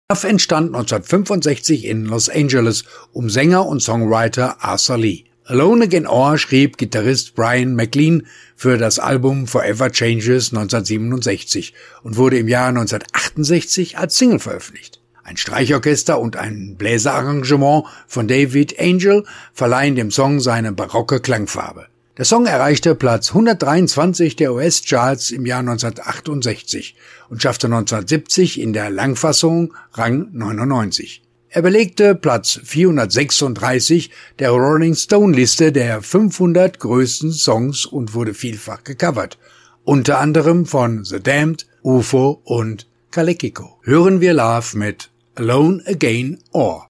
Love entstand 1965 in Los Angeles um Sänger und Songwriter Arthur Lee. Alone Again Or schrieb Gitarrist Brian McLean für das Album Forever Changes 1967 und wurde im Jahr 1968 als Single veröffentlicht. Ein Streichorchester und ein Bläserarrangement von David Angel verleihen dem Song seine barocke Klangfarbe. Der Song erreichte Platz 123 der US-Charts im Jahr 1968 und schaffte 1970 in der Langfassung Rang 99. Er belegte Platz 436 der Rolling Stone-Liste der 500 größten Songs und wurde vielfach gecovert, unter anderem von The Damned, UFO und Kalekiko. Hören wir Love mit Alone Again Or.